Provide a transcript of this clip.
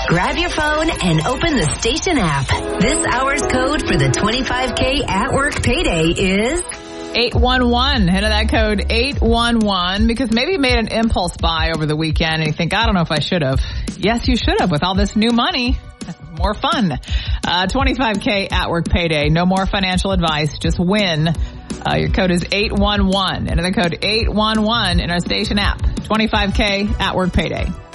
Grab your phone and open the station app. This hour's code for the 25K at work payday is 811. Enter that code 811 because maybe you made an impulse buy over the weekend and you think, I don't know if I should have. Yes, you should have with all this new money. More fun. 25K at work payday. No more financial advice. Just win. Your code is 811. Enter the code 811 in our station app. 25K at work payday.